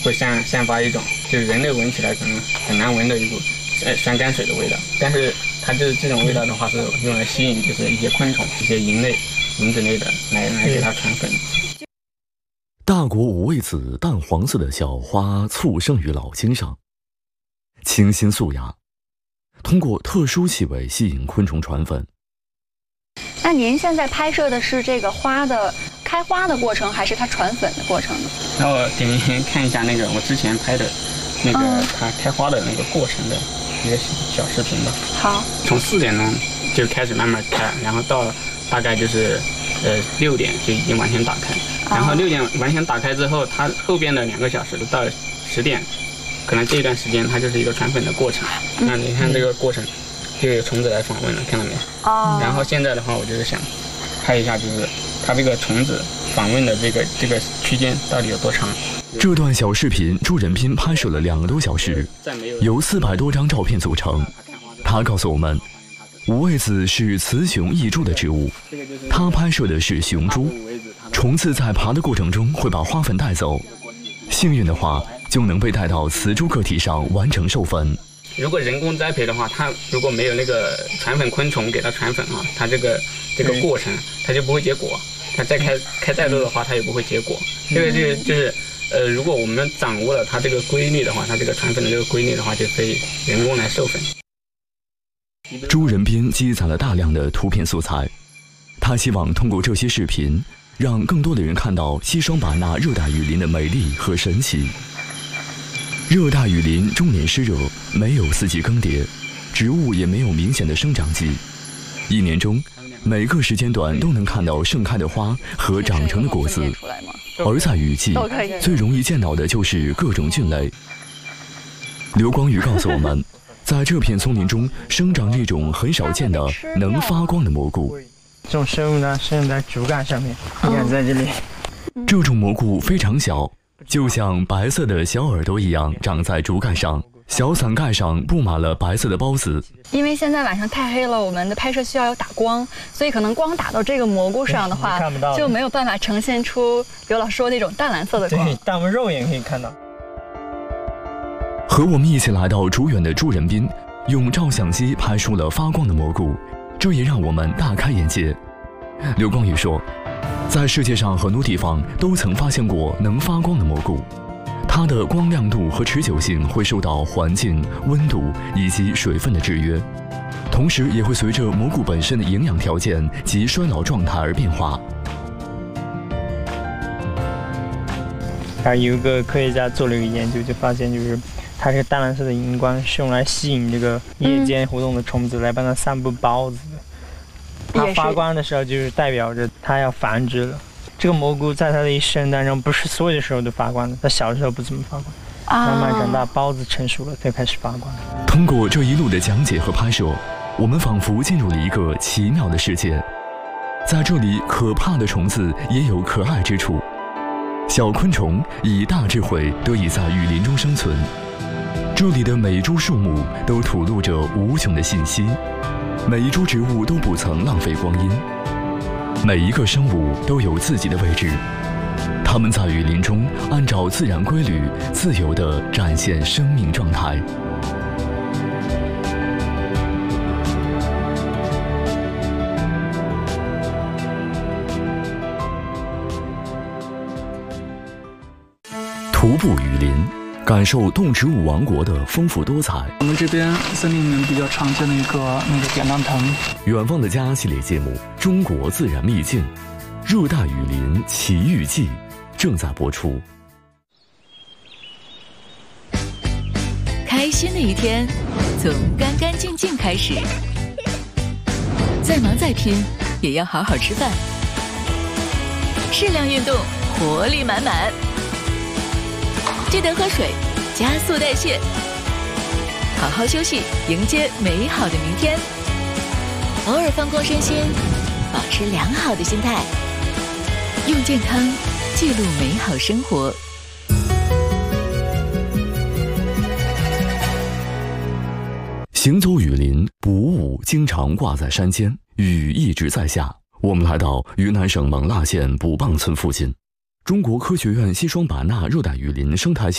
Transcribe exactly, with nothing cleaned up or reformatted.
会散散发一种就是人类闻起来可能很难闻的一股呃酸甘水的味道，但是它就是这种味道的话是用来吸引就是一些昆虫、一些蝇类、蚊子类的来来给它传粉。 大国五味子淡黄色的小花簇生于老茎上，清新素雅，通过特殊气味吸引昆虫传粉。 那您现在拍摄的是这个花的开花的过程，还是它传粉的过程呢？ 那我给您看一下那个我之前拍的那个它开花的那个过程的一个小视频吧。 好， 从四点钟就开始慢慢开，然后到大概就是呃六点就已经完全打开，然后六点完全打开之后，它后边的两个小时到十点，可能这一段时间它就是一个传粉的过程。嗯、那你看这个过程。就有虫子来访问了，看到没有？哦。然后现在的话，我就是想拍一下，就是它这个虫子访问的这个这个区间到底有多长。 这段小视频，朱仁斌拍摄了两个多小时，由四百多张照片组成。他告诉我们，五味子是雌雄异株的植物，他拍摄的是雄株。虫子在爬的过程中会把花粉带走，幸运的话就能被带到雌株个体上完成授粉。 如果人工栽培的话，它如果没有那个传粉昆虫给它传粉啊，它这个这个过程它就不会结果。它再开开再多的话，它也不会结果。这个就是就是呃，如果我们掌握了它这个规律的话，它这个传粉的这个规律的话，就可以人工来授粉。 朱仁斌积攒了大量的图片素材，他希望通过这些视频，让更多的人看到西双版纳热带雨林的美丽和神奇。热带雨林终年湿热，没有四季更迭，植物也没有明显的生长季。一年中，每个时间段都能看到盛开的花和长成的果子。而在雨季，最容易见到的就是各种菌类。刘光宇告诉我们，在这片丛林中生长着一种很少见的能发光的蘑菇。 这种生物呢，生长在竹竿上面，你看在这里。 这种蘑菇非常小。就像白色的小耳朵一样长在竹竿上，小伞盖上布满了白色的孢子。 因为现在晚上太黑了，我们的拍摄需要有打光，所以可能光打到这个蘑菇上的话，就没有办法呈现出刘老师说那种淡蓝色的光。 对，但我们肉眼可以看到。 和我们一起来到竹园的朱仁斌，用照相机拍出了发光的蘑菇，这也让我们大开眼界。刘光宇说，在世界上很多地方都曾发现过能发光的蘑菇，它的光亮度和持久性会受到环境、温度以及水分的制约，同时也会随着蘑菇本身的营养条件及衰老状态而变化。 而有一个科学家做了一个研究，就发现就是它这个淡蓝色的荧光是用来吸引这个夜间活动的虫子来帮它散布孢子的。它发光的时候就是代表着它要繁殖了。这个蘑菇在它的一生当中不是所有的时候都发光的，它小时候不怎么发光，慢慢长大孢子成熟了才开始发光。 通过这一路的讲解和拍摄，我们仿佛进入了一个奇妙的世界。在这里，可怕的虫子也有可爱之处，小昆虫以大智慧得以在雨林中生存。这里的每株树木都吐露着无穷的信息，每一株植物都不曾浪费光阴，每一个生物都有自己的位置，它们在雨林中按照自然规律自由地展现生命状态。徒步雨林，感受动植物王国的丰富多彩。 我们这边森林里面比较常见的一个那个扁担藤。 远方的家系列节目《中国自然秘境》，热带雨林奇遇记正在播出。 开心的一天从干干净净开始，再忙再拼也要好好吃饭，适量运动，活力满满。记得喝水，加速代谢，好好休息，迎接美好的明天。偶尔放空身心，保持良好的心态，用健康记录美好生活。 行走雨林，薄雾经常挂在山间，雨一直在下。我们来到云南省勐腊县卜蚌村附近，中国科学院西双版纳热带雨林生态